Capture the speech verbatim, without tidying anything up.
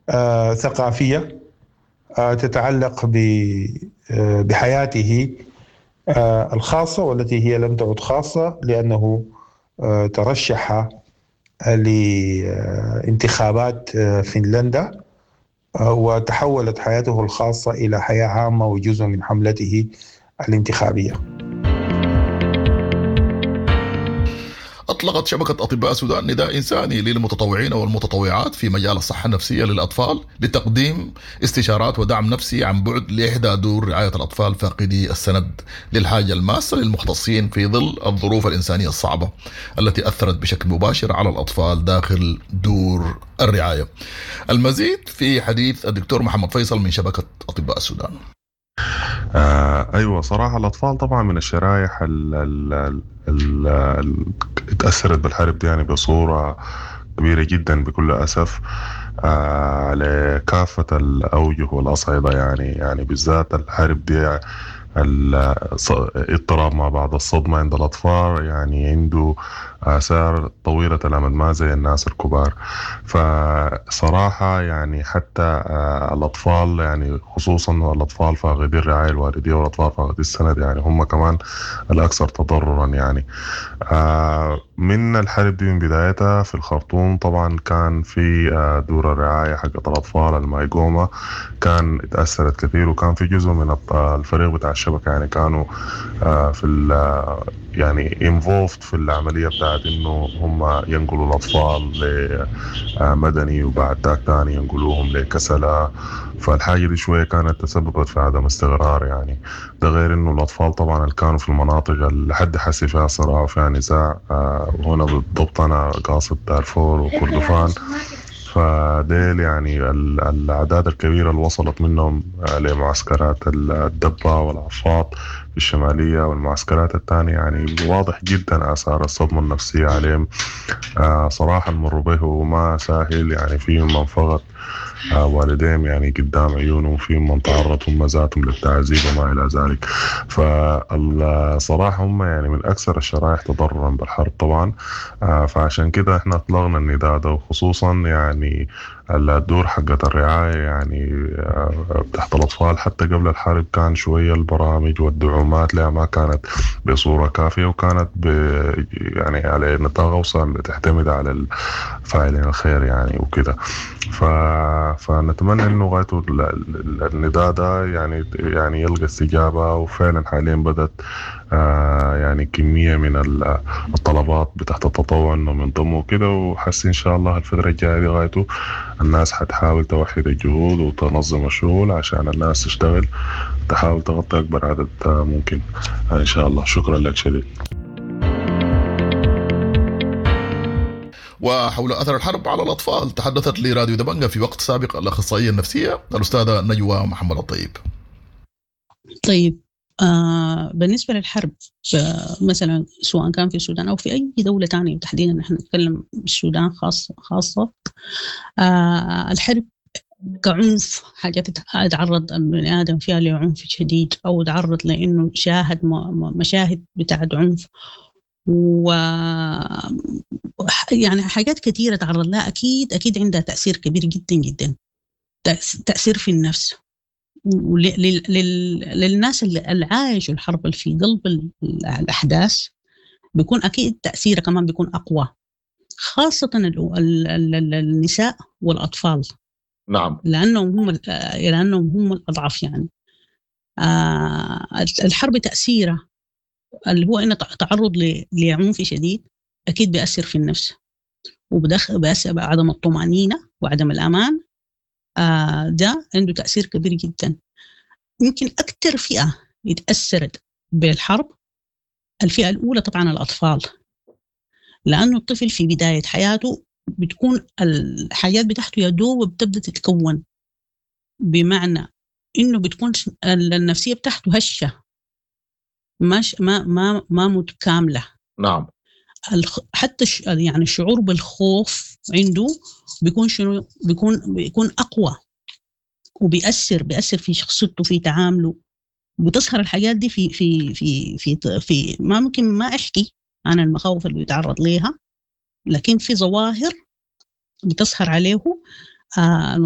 آه ثقافية آه تتعلق بحياته آه الخاصة، والتي هي لم تعد خاصة لأنه آه ترشح لانتخابات آه فنلندا، آه وتحولت حياته الخاصة إلى حياة عامة وجزء من حملته الانتخابية. أطلقت شبكة أطباء السودان نداء إنساني للمتطوعين والمتطوعات في مجال الصحة النفسية للأطفال لتقديم استشارات ودعم نفسي عن بعد لإحدى دور رعاية الأطفال فاقدي السند للحاجة الماسة للمختصين في ظل الظروف الإنسانية الصعبة التي أثرت بشكل مباشر على الأطفال داخل دور الرعاية. المزيد في حديث الدكتور محمد فيصل من شبكة أطباء السودان. آه أيوة، صراحة الأطفال طبعا من الشرائح اللي اتأثرت بالحرب دي يعني بصورة كبيرة جدا بكل أسف، آه لكافة الأوجه والأصعدة. يعني يعني بالذات الحرب دي الاضطراب مع بعض الصدمة عند الأطفال يعني عنده آثار طويلة الأمد ما زي الناس الكبار. فصراحة يعني حتى الأطفال يعني خصوصا الأطفال فاقدي الرعاية الوالدية والأطفال فاقدي السند يعني هم كمان الأكثر تضررا. يعني من الحرب دي من بدايتها في الخرطوم طبعا كان في دور الرعاية حقت الأطفال المايقومة كان اتأثرت كثير، وكان في جزء من الفريق بتاع الشبكة يعني كانوا في يعني involved في العملية بتاعت إنه هم ينقلوا الأطفال لمدني وبعد ذاك تاني ينقلوهم لكسلة. فالحاجة دي شوية كانت تسببت في عدم استقرار يعني. ده غير إنه الأطفال طبعا اللي كانوا في المناطق اللي حد حسي فيها صراع وفيها نزاع، وهنا بالضبط أنا قاصد دارفور وكردفان. فديل يعني الأعداد الكبيرة اللي وصلت منهم لمعسكرات الدبة والعفاط في الشمالية والمعسكرات الثانية يعني واضح جدا آثار الصدمة النفسية عليهم. صراحة المر به وما سهل يعني. فيهم من فقد والديهم يعني قدام عيونهم، فيهم من تعرض هم ذاتهم للتعذيب وما إلى ذلك. فالصراحة هم يعني من أكثر الشرائح تضررا بالحرب طبعا. فعشان كده احنا اطلقنا النداء ده، وخصوصا يعني الدور حقة الرعاية يعني تحت الأطفال حتى قبل الحرب كان شوية البرامج والدعومات لها ما كانت بصورة كافية، وكانت يعني على نطاق أوسع تعتمد على الفاعلين الخير يعني وكده. ف... فنتمنى إنه غايته النداء ده يعني يعني يلقى استجابة، وفعلا حاليا بدأت آه يعني كمية من الطلبات بتاعت التطوع إنهم ينضموا كده، وحس إن شاء الله الفترة الجاية غايته الناس حتحاول توحد الجهود وتنظم الشغل عشان الناس تشتغل تحاول تغطي أكبر عدد ممكن إن شاء الله. شكرا لك شديد. وحول أثر الحرب على الأطفال تحدثت لراديو دبنجة في وقت سابق الأخصائية النفسية الأستاذة نجوى محمد الطيب. طيب آه بالنسبة للحرب مثلا سواء كان في السودان أو في أي دولة تانية، تحديدا نحن نتكلم بالسودان خاصة خاصة آه الحرب كعنف حاجة تتعرض البني آدم فيها لعنف شديد، أو تعرض لأنه شاهد مشاهد بتاعت عنف و يعني حاجات كثيرة تعرض لها، أكيد أكيد عندها تأثير كبير جدا جدا، تأثير في النفس. وللناس اللي عايشوا الحرب في قلب الأحداث بيكون أكيد تأثيره كمان بيكون أقوى، خاصة النساء والأطفال. نعم. لأنهم هم لأنهم هم الأضعف يعني. آه الحرب تأثيره اللي هو إنه تعرض لعنف شديد أكيد بيأثر في النفس، وبدخل بيأثر بعدم الطمأنينة وعدم الأمان. آه ده عنده تأثير كبير جدا. يمكن أكثر فئة اتأثرت بالحرب الفئة الأولى طبعا الأطفال، لأنه الطفل في بداية حياته بتكون الحياة بتاعته يدوب بتبدأ تتكون، بمعنى إنه بتكون النفسية بتاعته هشة مش ما ما ما متكاملة. نعم. حتى يعني الشعور بالخوف عنده بيكون شنو بيكون بيكون أقوى، وبيأثر بيأثر في شخصيته في تعامله. بتظهر الحاجات دي في في في في في ما ممكن ما أحكي عن المخاوف اللي بيتعرض ليها، لكن في ظواهر بتظهر عليه آه